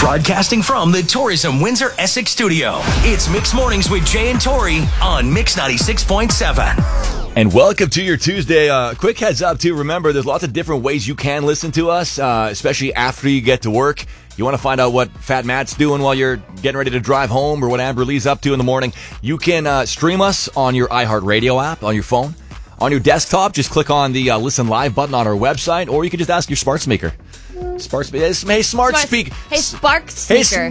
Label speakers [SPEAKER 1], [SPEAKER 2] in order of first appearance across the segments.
[SPEAKER 1] Broadcasting from the Tourism Windsor Essex studio, it's Mix Mornings with Jay and Tori on Mix 96.7.
[SPEAKER 2] And welcome to your Tuesday. Quick heads up, too. Remember, there's lots of different ways you can listen to us, especially after you get to work. You want to find out what Fat Matt's doing while you're getting ready to drive home or what Amber Lee's up to in the morning. You can stream us on your iHeartRadio app on your phone. On your desktop, just click on the Listen Live button on our website, or you can just ask your smart speaker. Hey, smart speaker.
[SPEAKER 3] Hey, Spark speaker.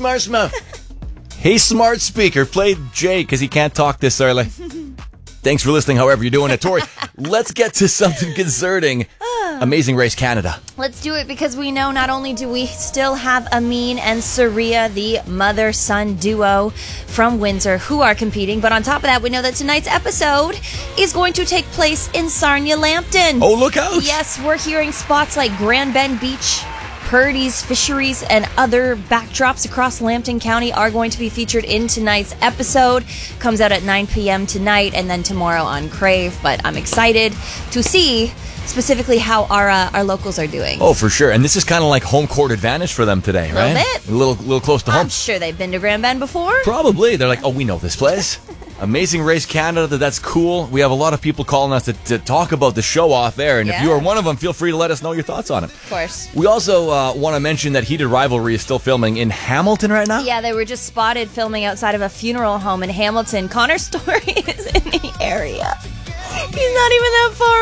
[SPEAKER 2] Hey, smart speaker. Play Jay because he can't talk this early. Thanks for listening, however you're doing it. Tori, let's get to something concerning Amazing Race Canada.
[SPEAKER 3] Let's do it because we know not only do we still have Amin and Saria, the mother-son duo from Windsor, who are competing, but on top of that, we know that tonight's episode is going to take place in Sarnia-Lambton.
[SPEAKER 2] Oh, look out!
[SPEAKER 3] Yes, we're hearing spots like Grand Bend Beach, Purdy's, Fisheries, and other backdrops across Lambton County are going to be featured in tonight's episode. Comes out at 9 p.m. tonight and then tomorrow on Crave. But I'm excited to see specifically how our locals are doing.
[SPEAKER 2] Oh, for sure. And this is kind of like home court advantage for them today, right?
[SPEAKER 3] A
[SPEAKER 2] little close to home.
[SPEAKER 3] I'm sure they've been to Grand Bend before.
[SPEAKER 2] Probably. They're like, oh, we know this place. Amazing Race Canada, that's cool. We have a lot of people calling us to talk about the show off air, and if you are one of them, feel free to let us know your thoughts on it.
[SPEAKER 3] Of course.
[SPEAKER 2] We also want to mention that Heated Rivalry is still filming in Hamilton right now.
[SPEAKER 3] Yeah, they were just spotted filming outside of a funeral home in Hamilton. Connor Story is in the area. He's not even that far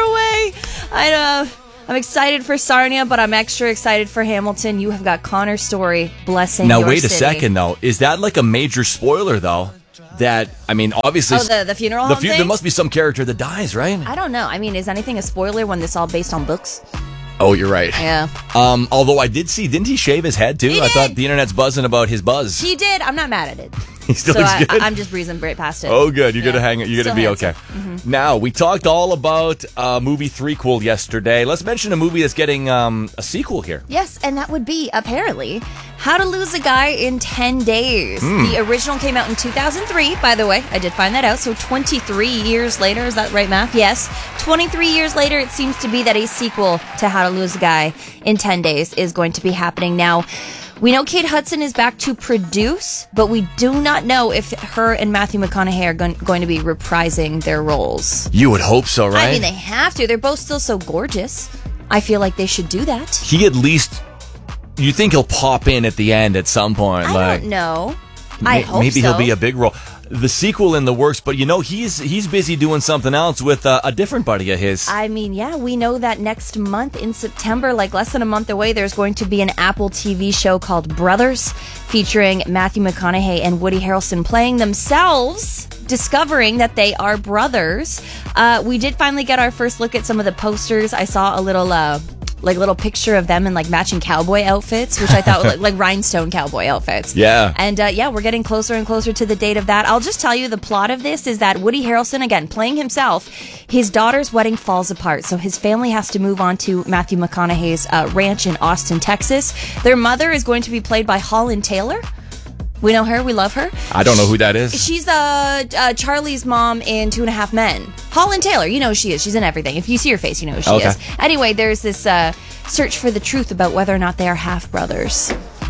[SPEAKER 3] away. I'm excited for Sarnia, but I'm extra excited for Hamilton. You have got Connor Story blessing your
[SPEAKER 2] city. Now, wait a second, though. Is that like a major spoiler, though? That, I mean, obviously...
[SPEAKER 3] Oh, the funeral home thing?
[SPEAKER 2] There must be some character that dies, right?
[SPEAKER 3] I don't know. I mean, is anything a spoiler when this all based on books?
[SPEAKER 2] Oh, you're right.
[SPEAKER 3] Yeah.
[SPEAKER 2] Although I did see, didn't he shave his head, too?
[SPEAKER 3] He
[SPEAKER 2] I
[SPEAKER 3] did.
[SPEAKER 2] thought the internet's buzzing about his buzz.
[SPEAKER 3] He did. I'm not mad at it.
[SPEAKER 2] He still looks good?
[SPEAKER 3] I'm just breezing right past it.
[SPEAKER 2] Oh, good. You're going to hang it. You're going to be
[SPEAKER 3] handsome.
[SPEAKER 2] okay.
[SPEAKER 3] Mm-hmm.
[SPEAKER 2] Now, we talked all about movie threequel yesterday. Let's mention a movie that's getting a sequel here.
[SPEAKER 3] Yes, and that would be, apparently, How to Lose a Guy in 10 Days. The original came out in 2003, by the way. I did find that out. So 23 years later, is that right math? Yes. 23 years later, it seems to be that a sequel to How to Lose a Guy in 10 Days is going to be happening. Now, we know Kate Hudson is back to produce, but we do not know if her and Matthew McConaughey are going to be reprising their roles.
[SPEAKER 2] You would hope so, right?
[SPEAKER 3] I mean, they have to. They're both still so gorgeous. I feel like they should do that.
[SPEAKER 2] He at least... You think he'll pop in at the end at some point?
[SPEAKER 3] I don't know. I hope
[SPEAKER 2] maybe
[SPEAKER 3] so.
[SPEAKER 2] He'll be a big role. The sequel in the works, but you know he's busy doing something else with a different buddy of his.
[SPEAKER 3] I mean, yeah, we know that next month in September, like less than a month away, there's going to be an Apple TV show called Brothers, featuring Matthew McConaughey and Woody Harrelson playing themselves, discovering that they are brothers. We did finally get our first look at some of the posters. I saw a little picture of them in like matching cowboy outfits, which I thought like rhinestone cowboy outfits.
[SPEAKER 2] Yeah.
[SPEAKER 3] And we're getting closer and closer to the date of that. I'll just tell you the plot of this is that Woody Harrelson, again, playing himself, his daughter's wedding falls apart. So his family has to move on to Matthew McConaughey's ranch in Austin, Texas. Their mother is going to be played by Holland Taylor. We know her. We love her.
[SPEAKER 2] I don't know who that is.
[SPEAKER 3] She's Charlie's mom in 2.5 Men. Holland Taylor. You know who she is. She's in everything. If you see her face, you know who she is. Anyway, there's this search for the truth about whether or not they are half-brothers.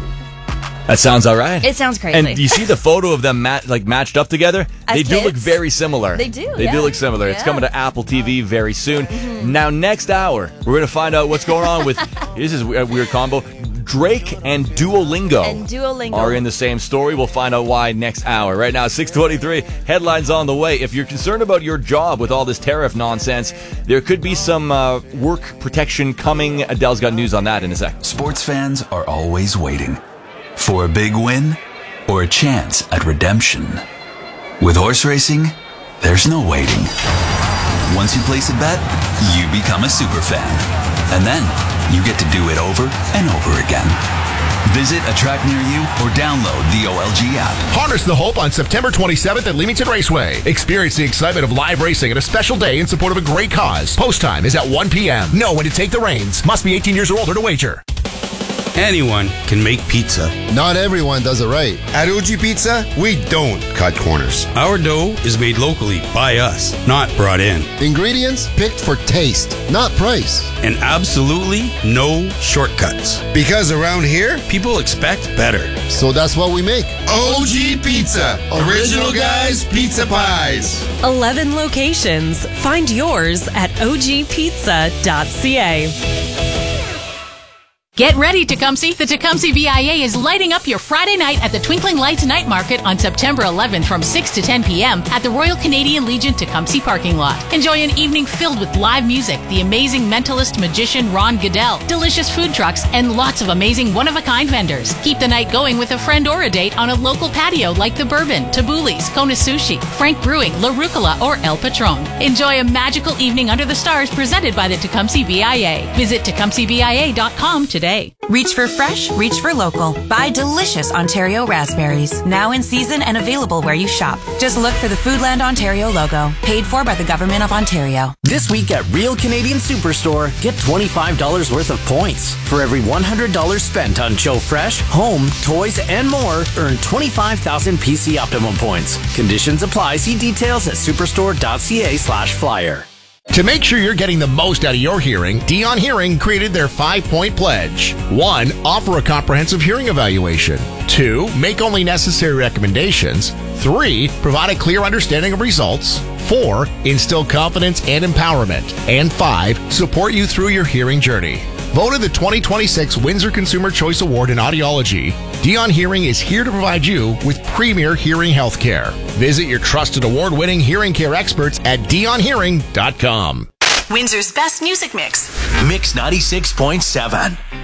[SPEAKER 2] That sounds all right.
[SPEAKER 3] It sounds crazy.
[SPEAKER 2] And do you see the photo of them matched up together? They do look very similar.
[SPEAKER 3] They do,
[SPEAKER 2] They do look similar.
[SPEAKER 3] Yeah.
[SPEAKER 2] It's coming to Apple TV very soon. Mm-hmm. Now, next hour, we're going to find out what's going on with... This is a weird combo. Drake and Duolingo are in the same story. We'll find out why next hour. Right now, 6:23, headlines on the way. If you're concerned about your job with all this tariff nonsense, there could be some work protection coming. Adele's got news on that in a sec.
[SPEAKER 4] Sports fans are always waiting for a big win or a chance at redemption. With horse racing, there's no waiting. Once you place a bet, you become a super fan. And then you get to do it over and over again. Visit a track near you or download the OLG app.
[SPEAKER 5] Harness the hope on September 27th at Leamington Raceway. Experience the excitement of live racing at a special day in support of a great cause. Post time is at 1 p.m. Know when to take the reins. Must be 18 years or older to wager.
[SPEAKER 6] Anyone can make pizza.
[SPEAKER 7] Not everyone does it right.
[SPEAKER 8] At OG Pizza, we don't cut corners.
[SPEAKER 6] Our dough is made locally by us, not brought in.
[SPEAKER 7] Ingredients picked for taste, not price.
[SPEAKER 6] And absolutely no shortcuts.
[SPEAKER 8] Because around here,
[SPEAKER 6] people expect better.
[SPEAKER 7] So that's what we make.
[SPEAKER 8] OG Pizza. Original guys, pizza pies.
[SPEAKER 9] 11 locations. Find yours at ogpizza.ca.
[SPEAKER 10] Get ready, Tecumseh. The Tecumseh BIA is lighting up your Friday night at the Twinkling Lights Night Market on September 11th from 6 to 10 p.m. at the Royal Canadian Legion Tecumseh parking lot. Enjoy an evening filled with live music, the amazing mentalist magician Ron Goodell, delicious food trucks, and lots of amazing one-of-a-kind vendors. Keep the night going with a friend or a date on a local patio like The Bourbon, Tabuli's, Kona Sushi, Frank Brewing, La Rucola, or El Patron. Enjoy a magical evening under the stars presented by the Tecumseh BIA. Visit tecumsehbia.com today.
[SPEAKER 11] Reach for fresh, reach for local. Buy delicious Ontario raspberries. Now in season and available where you shop. Just look for the Foodland Ontario logo. Paid for by the Government of Ontario.
[SPEAKER 12] This week at Real Canadian Superstore, get $25 worth of points. For every $100 spent on Joe Fresh, home, toys, and more, earn 25,000 PC Optimum points. Conditions apply. See details at superstore.ca/flyer.
[SPEAKER 5] To make sure you're getting the most out of your hearing, Dion Hearing created their 5-point pledge. 1. Offer a comprehensive hearing evaluation. 2. Make only necessary recommendations. 3. Provide a clear understanding of results. 4. Instill confidence and empowerment. And 5. Support you through your hearing journey. Voted the 2026 Windsor Consumer Choice Award in Audiology, Dion Hearing is here to provide you with premier hearing health care. Visit your trusted award-winning hearing care experts at dionhearing.com.
[SPEAKER 11] Windsor's best music mix.
[SPEAKER 1] Mix 96.7.